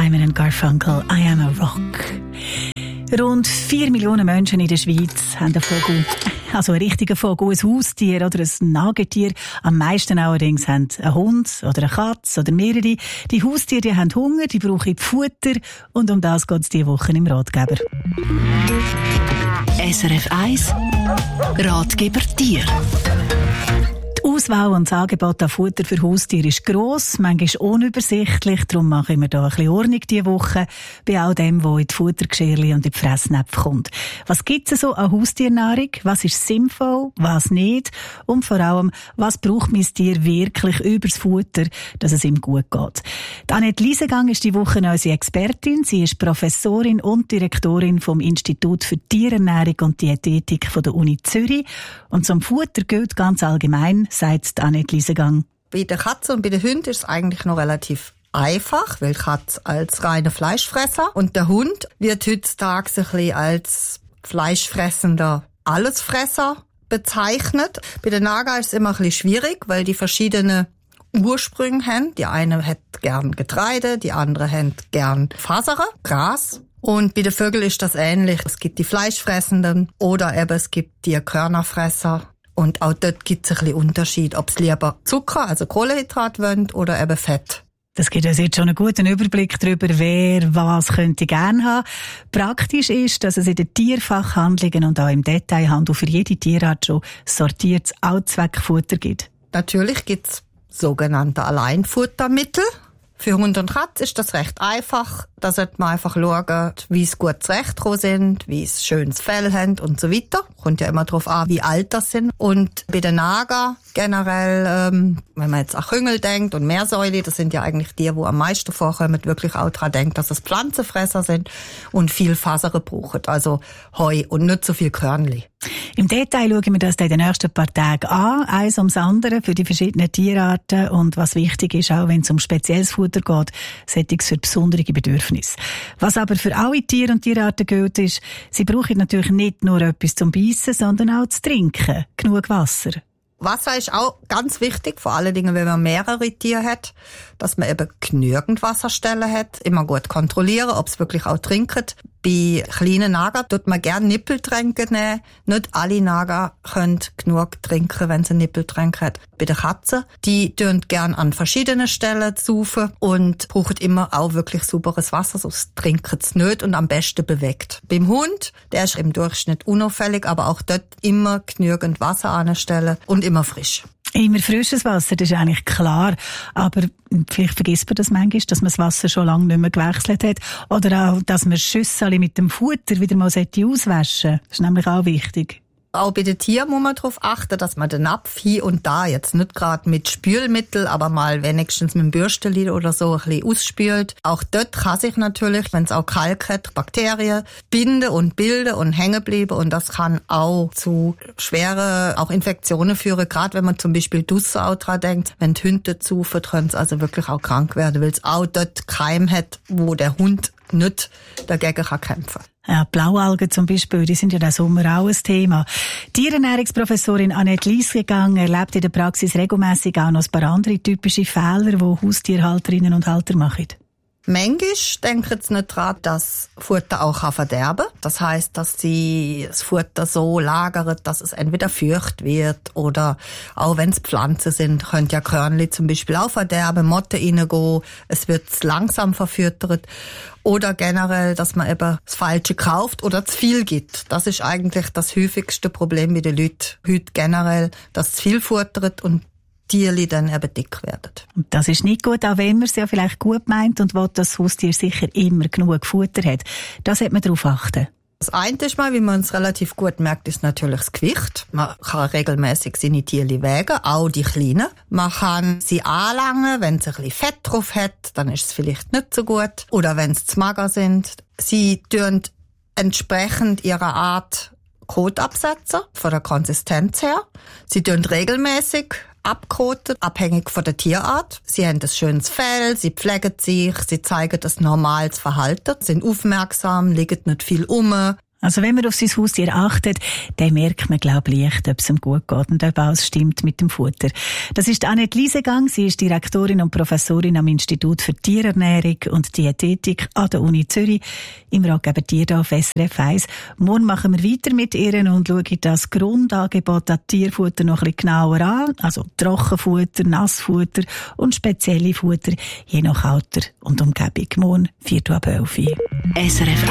Simon and Garfunkel, I Am a Rock. Rund 4 Millionen Menschen in der Schweiz haben einen Vogel, also einen richtigen Vogel, ein Haustier oder ein Nagetier. Am meisten allerdings haben einen Hund oder eine Katze oder mehrere. Die Haustiere die haben Hunger, die brauchen Futter und um das geht es diese Woche im Ratgeber. SRF 1 Ratgeber Tier. Die Auswahl und das Angebot an Futter für Haustiere ist gross, manchmal unübersichtlich. Darum machen wir hier ein bisschen Ordnung diese Woche bei all dem, was in die Futtergeschirrchen und in die Fressnäpfe kommt. Was gibt es so an Haustiernahrung? Was ist sinnvoll? Was nicht? Und vor allem, was braucht mein Tier wirklich über das Futter, dass es ihm gut geht? Die Annette Liesegang ist die Woche unsere Expertin. Sie ist Professorin und Direktorin vom Institut für Tierernährung und Diätetik von der Uni Zürich. Und zum Futter gilt ganz allgemein, sagt Annette Liesegang. Bei der Katze und bei den Hunden ist es eigentlich noch relativ einfach, weil die Katze als reiner Fleischfresser und der Hund wird heutzutage ein bisschen als fleischfressender Allesfresser bezeichnet. Bei den Nager ist es immer ein bisschen schwierig, weil die verschiedene Ursprünge haben. Die eine hat gern Getreide, die andere hat gern Fasere, Gras. Und bei den Vögeln ist das ähnlich. Es gibt die Fleischfressenden oder eben es gibt die Körnerfresser. Und auch dort gibt es ein bisschen Unterschied, ob es lieber Zucker, also Kohlehydrat wollen oder eben Fett. Das gibt uns jetzt schon einen guten Überblick darüber, wer was könnte gerne haben. Praktisch ist, dass es in den Tierfachhandlungen und auch im Detailhandel für jede Tierart schon sortiertes Allzweckfutter gibt. Natürlich gibt es sogenannte Alleinfuttermittel. Für Hund und Katze ist das recht einfach. Da sollte man einfach schauen, wie es gut zurechtgekommen sind, wie es schönes Fell haben und so weiter. Kommt ja immer darauf an, wie alt das sind. Und bei den Nager generell, wenn man jetzt an Küngel denkt und Meersäule, das sind ja eigentlich die am meisten vorkommen, wirklich auch daran denkt, dass es Pflanzenfresser sind und viel Fasern brauchen. Also Heu und nicht so viel Körnli. Im Detail schauen wir das in den nächsten paar Tagen an, eins ums andere für die verschiedenen Tierarten und was wichtig ist, auch wenn es um spezielles Futter geht, solches für besondere Bedürfnisse. Was aber für alle Tiere und Tierarten gilt, ist, sie brauchen natürlich nicht nur etwas zum Beißen, sondern auch zu trinken, genug Wasser. Wasser ist auch ganz wichtig, vor allen Dingen, wenn man mehrere Tiere hat, dass man eben genügend Wasserstellen hat, immer gut kontrollieren, ob es wirklich auch trinken. Bei kleinen Nager tut man gerne Nippeltränke nehmen. Nicht alle Nager können genug trinken, wenn sie Nippeltränke haben. Bei den Katzen, die tun gerne an verschiedenen Stellen saufen und brauchen immer auch wirklich sauberes Wasser, sonst trinken sie nicht und am besten bewegt. Beim Hund, der ist im Durchschnitt unauffällig, aber auch dort immer genügend Wasser anstellen und immer frisch. Immer frisches Wasser, das ist eigentlich klar. Aber vielleicht vergisst man das manchmal, dass man das Wasser schon lange nicht mehr gewechselt hat. Oder auch, dass man Schüssel mit dem Futter wieder mal auswaschen sollte. Das ist nämlich auch wichtig. Auch bei den Tieren muss man darauf achten, dass man den Napf hier und da jetzt nicht gerade mit Spülmittel, aber mal wenigstens mit dem Bürsteli oder so ein bisschen ausspült. Auch dort kann sich natürlich, wenn es auch Kalk hat, Bakterien binden und bilden und hängen bleiben und das kann auch zu schweren auch Infektionen führen, gerade wenn man zum Beispiel draussen auch dran denkt. Wenn die Hunde saufen, können sie also wirklich auch krank werden, weil es auch dort Keim hat, wo der Hund nicht dagegen kämpfen kann. Ja, Blaualgen zum Beispiel, die sind ja den Sommer auch ein Thema. Tierernährungsprofessorin Annette Liesegang erlebt in der Praxis regelmässig auch noch ein paar andere typische Fehler, die Haustierhalterinnen und Halter machen. Manchmal denken sie nicht daran, dass Futter auch verderben kann. Das heisst, dass sie das Futter so lagern, dass es entweder feucht wird oder auch wenn es Pflanzen sind, können ja Körnli zum Beispiel auch verderben, Motten reingehen, es wird langsam verfüttert. Oder generell, dass man eben das Falsche kauft oder zu viel gibt. Das ist eigentlich das häufigste Problem bei den Leuten heute generell, dass zu viel futtert und Tierli dann eben dick werden. Und das ist nicht gut, auch wenn man es ja vielleicht gut meint und will, dass das Haustier sicher immer genug Futter hat. Das sollte man darauf achten. Das eine ist mal, wie man es relativ gut merkt, ist natürlich das Gewicht. Man kann regelmäßig seine Tierli wägen, auch die Kleinen. Man kann sie anlangen, wenn es ein bisschen Fett drauf hat, dann ist es vielleicht nicht so gut. Oder wenn es zu mager sind. Sie tun entsprechend ihrer Art Kot absetzen, von der Konsistenz her. Sie tun regelmäßig abkoten, abhängig von der Tierart. Sie haben ein schönes Fell, sie pflegen sich, sie zeigen das normales Verhalten, sind aufmerksam, liegen nicht viel rum. Also wenn man auf sein Haustier achtet, dann merkt man, glaube ich, leicht, ob es ihm gut geht und ob alles stimmt mit dem Futter. Das ist Annette Liesegang. Sie ist Direktorin und Professorin am Institut für Tierernährung und Diätetik an der Uni Zürich. Im Ratgeber Tier hier auf SRF 1. Morgen machen wir weiter mit ihr und schauen das Grundangebot an Tierfutter noch ein bisschen genauer an. Also Trockenfutter, Nassfutter und spezielle Futter, je nach Alter und Umgebung. Morgen 4:11 Uhr. SRF